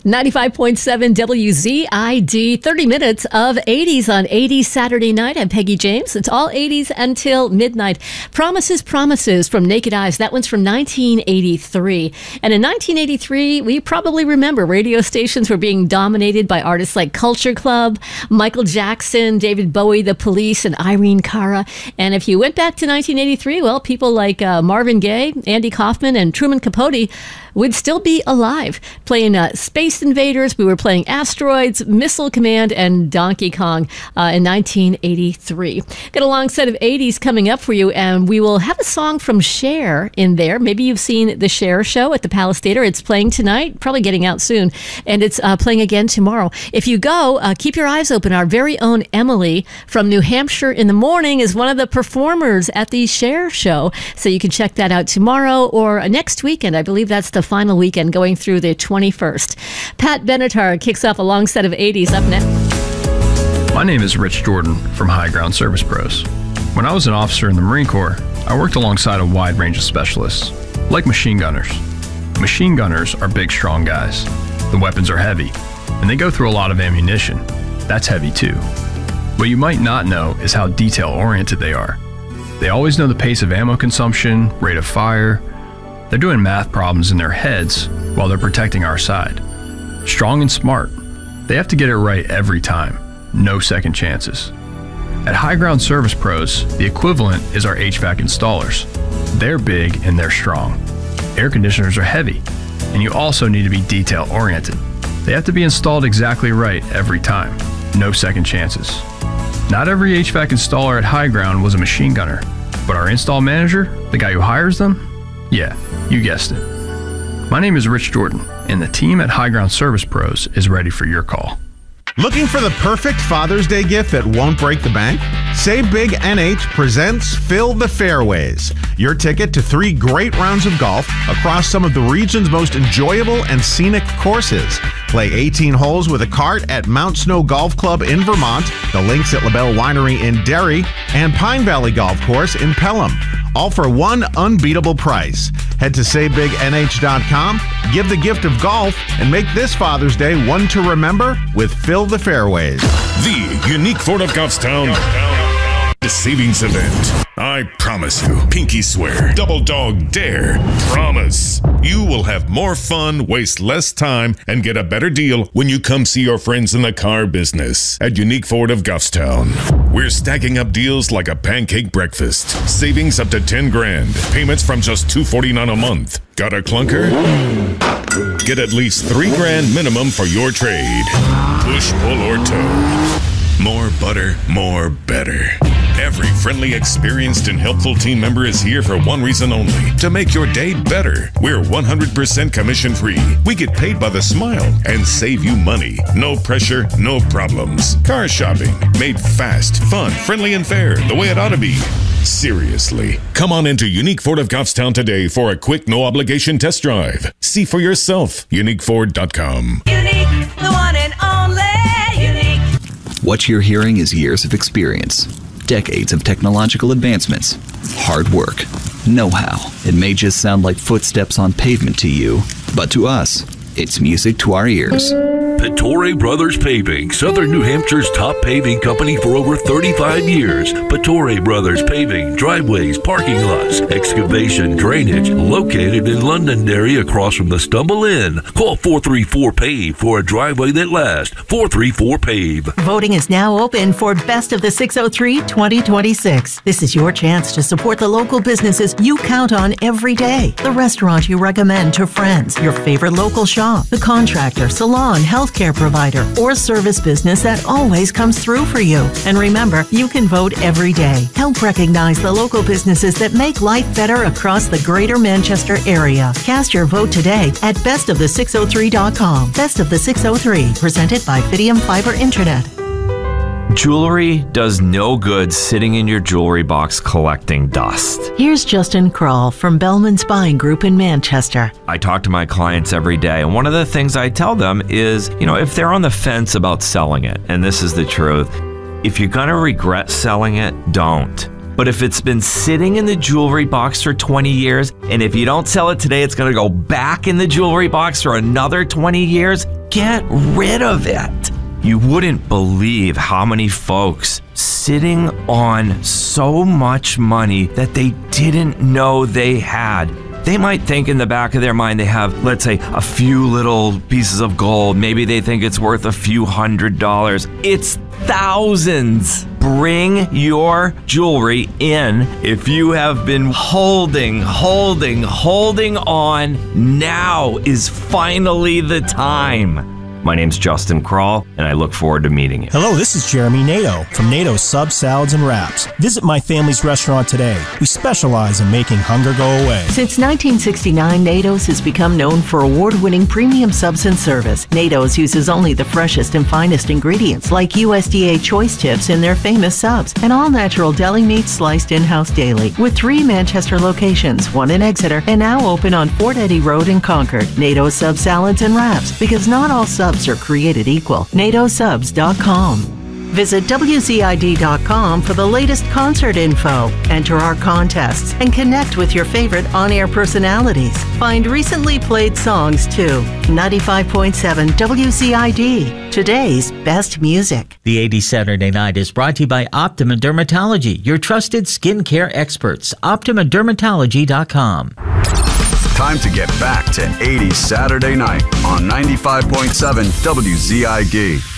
95.7 WZID, 30 minutes of 80s on 80s Saturday night. I'm Peggy James. It's all 80s until midnight. Promises, Promises from Naked Eyes. That one's from 1983. And in 1983, we probably remember radio stations were being dominated by artists like Culture Club, Michael Jackson, David Bowie, The Police, and Irene Cara. And if you went back to 1983, well, people like Marvin Gaye, Andy Kaufman, and Truman Capote would still be alive, playing Space Invaders. We were playing Asteroids, Missile Command, and Donkey Kong in 1983. Got a long set of 80s coming up for you, and we will have a song from Cher in there. Maybe you've seen the Cher show at the Palace Theater. It's playing tonight, probably getting out soon, and it's playing again tomorrow. If you go, keep your eyes open. Our very own Emily from New Hampshire in the Morning is one of the performers at the Cher show, so you can check that out tomorrow or next weekend. I believe that's the final weekend going through the 21st. Pat Benatar kicks off a long set of 80s up next. My name is Rich Jordan from High Ground Service Pros. When I was an officer in the Marine Corps, I worked alongside a wide range of specialists, like machine gunners. Machine gunners are big, strong guys. The weapons are heavy, and they go through a lot of ammunition. That's heavy too. What you might not know is how detail-oriented they are. They always know the pace of ammo consumption, rate of fire. They're doing math problems in their heads while they're protecting our side. Strong and smart. They have to get it right every time. No second chances. At High Ground Service Pros, the equivalent is our HVAC installers. They're big and they're strong. Air conditioners are heavy, and you also need to be detail-oriented. They have to be installed exactly right every time. No second chances. Not every HVAC installer at High Ground was a machine gunner, but our install manager, the guy who hires them, yeah, you guessed it. My name is Rich Jordan, and the team at High Ground Service Pros is ready for your call. Looking for the perfect Father's Day gift that won't break the bank? Save Big NH presents Fill the Fairways, your ticket to 3 great rounds of golf across some of the region's most enjoyable and scenic courses. Play 18 holes with a cart at Mount Snow Golf Club in Vermont, the links at LaBelle Winery in Derry, and Pine Valley Golf Course in Pelham. All for one unbeatable price. Head to SaveBigNH.com, give the gift of golf, and make this Father's Day one to remember with Fill the Fairways. The Unique Ford of Goffstown savings event. I promise you, pinky swear, double dog dare, promise. You will have more fun, waste less time, and get a better deal when you come see your friends in the car business at Unique Ford of Goffstown. We're stacking up deals like a pancake breakfast. Savings up to $10,000. Payments from just $249 a month. Got a clunker? Get at least $3,000 minimum for your trade. Push, pull, or tow. More butter, more better. Every friendly, experienced, and helpful team member is here for one reason only, to make your day better. We're 100% commission-free. We get paid by the smile and save you money. No pressure, no problems. Car shopping, made fast, fun, friendly, and fair, the way it ought to be. Seriously. Come on into Unique Ford of Goffstown today for a quick, no-obligation test drive. See for yourself. UniqueFord.com. Unique, the one and only Unique. What you're hearing is years of experience. Decades of technological advancements, hard work, know-how. It may just sound like footsteps on pavement to you, but to us, it's music to our ears. Pittore Brothers Paving, Southern New Hampshire's top paving company for over 35 years. Pittore Brothers Paving, driveways, parking lots, excavation, drainage, located in Londonderry across from the Stumble Inn. Call 434-PAVE for a driveway that lasts. 434-PAVE. Voting is now open for Best of the 603 2026. This is your chance to support the local businesses you count on every day. The restaurant you recommend to friends, your favorite local shop, the contractor, salon, healthcare provider, or service business that always comes through for you. And remember, you can vote every day. Help recognize the local businesses that make life better across the greater Manchester area. Cast your vote today at bestofthe603.com. Best of the 603, presented by Fidium Fiber Internet. Jewelry does no good sitting in your jewelry box collecting dust. Here's Justin Kroll from Bellman's Buying Group in Manchester. I talk to my clients every day, and one of the things I tell them is, if they're on the fence about selling it, and this is the truth, if you're going to regret selling it, don't. But if it's been sitting in the jewelry box for 20 years, and if you don't sell it today, it's going to go back in the jewelry box for another 20 years, get rid of it. You wouldn't believe how many folks sitting on so much money that they didn't know they had. They might think in the back of their mind they have, let's say, a few little pieces of gold. Maybe they think it's worth a few $100s. It's thousands. Bring your jewelry in. If you have been holding on, now is finally the time. My name's Justin Krall, and I look forward to meeting you. Hello, this is Jeremy Nato from Nato Subs, Salads, and Wraps. Visit my family's restaurant today. We specialize in making hunger go away. Since 1969, NATO's has become known for award-winning premium subs and service. NATO's uses only the freshest and finest ingredients, like USDA choice tips in their famous subs, and all-natural deli meat sliced in-house daily. With 3 Manchester locations, 1 in Exeter, and now open on Fort Eddy Road in Concord. NATO Subs, Salads, and Wraps, because not all subs are created equal. NATOSubs.com. Visit WZID.com for the latest concert info. Enter our contests and connect with your favorite on-air personalities. Find recently played songs too. 95.7 WZID, today's best music. The 80s Saturday Night is brought to you by Optima Dermatology, your trusted skincare experts. OptimaDermatology.com. Time to get back to 80s Saturday Night on 95.7 WZID.